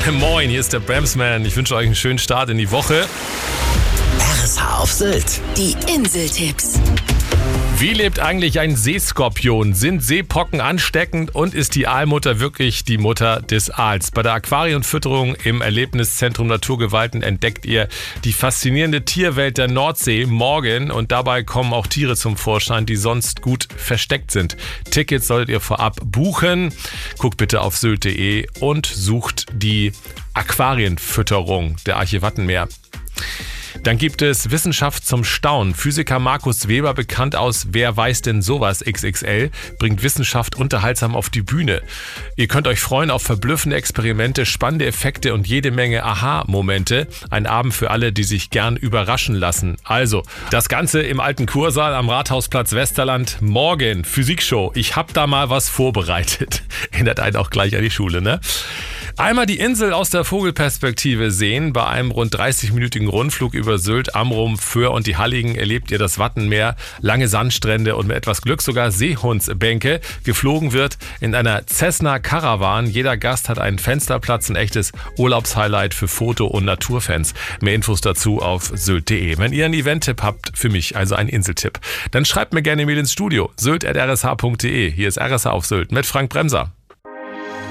Moin, hier ist der Bremsman. Ich wünsche euch einen schönen Start in die Woche. RSH auf Sylt. Die Inseltipps. Wie lebt eigentlich ein Seeskorpion? Sind Seepocken ansteckend und ist die Aalmutter wirklich die Mutter des Aals? Bei der Aquarienfütterung im Erlebniszentrum Naturgewalten entdeckt ihr die faszinierende Tierwelt der Nordsee morgen und dabei kommen auch Tiere zum Vorschein, die sonst gut versteckt sind. Tickets solltet ihr vorab buchen. Guckt bitte auf sylt.de und sucht die Aquarienfütterung der Arche Wattenmeer. Dann gibt es Wissenschaft zum Staunen. Physiker Markus Weber, bekannt aus Wer weiß denn sowas XXL, bringt Wissenschaft unterhaltsam auf die Bühne. Ihr könnt euch freuen auf verblüffende Experimente, spannende Effekte und jede Menge Aha-Momente. Ein Abend für alle, die sich gern überraschen lassen. Also, das Ganze im alten Kursaal am Rathausplatz Westerland. Morgen, Physikshow. Ich hab da mal was vorbereitet. Erinnert einen auch gleich an die Schule, ne? Einmal die Insel aus der Vogelperspektive sehen. Bei einem rund 30-minütigen Rundflug über Sylt, Amrum, Föhr und die Halligen erlebt ihr das Wattenmeer, lange Sandstrände und mit etwas Glück sogar Seehundsbänke. Geflogen wird in einer Cessna Caravan. Jeder Gast hat einen Fensterplatz, ein echtes Urlaubshighlight für Foto- und Naturfans. Mehr Infos dazu auf sylt.de. Wenn ihr einen Event-Tipp habt für mich, also einen Inseltipp, dann schreibt mir gerne Mail ins Studio. sylt@rsh.de. Hier ist RSH auf Sylt mit Frank Bremser.